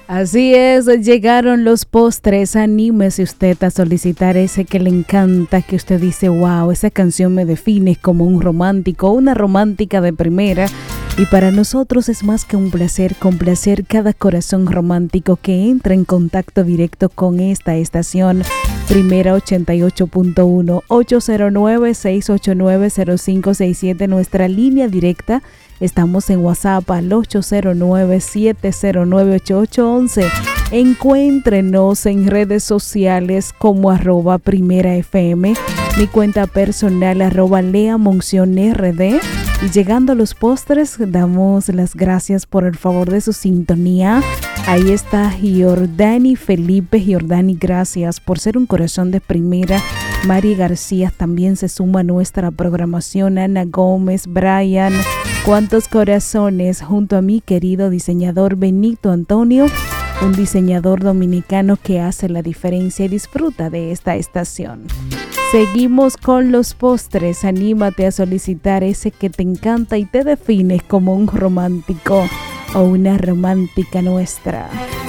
Así es, llegaron los postres. Anímese usted a solicitar ese que le encanta, que usted dice, wow, esa canción me define como un romántico, una romántica de primera. Y para nosotros es más que un placer complacer cada corazón romántico que entra en contacto directo con esta estación. Primera 88.1 809-689-0567, nuestra línea directa. Estamos en WhatsApp al 809-709-8811. Encuéntrenos en redes sociales como @primerafm, mi cuenta personal @leamoncionrd. Y llegando a los postres, damos las gracias por el favor de su sintonía. Ahí está Giordani Felipe. Giordani, gracias por ser un corazón de primera. Mari García también se suma a nuestra programación. Ana Gómez, Brian, cuántos corazones junto a mi querido diseñador Benito Antonio, un diseñador dominicano que hace la diferencia y disfruta de esta estación. Seguimos con los postres. Anímate a solicitar ese que te encanta y te defines como un romántico o una romántica nuestra.